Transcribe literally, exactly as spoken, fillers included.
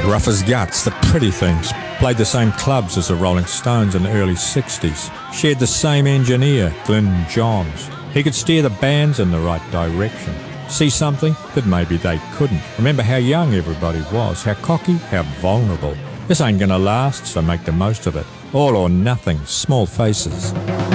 Rough as Guts, the Pretty Things, played the same clubs as the Rolling Stones in the early sixties, shared the same engineer, Glyn Johns. He could steer the bands in the right direction, see something that maybe they couldn't. Remember how young everybody was, how cocky, how vulnerable. This ain't gonna last, so make the most of it. All or nothing, Small Faces.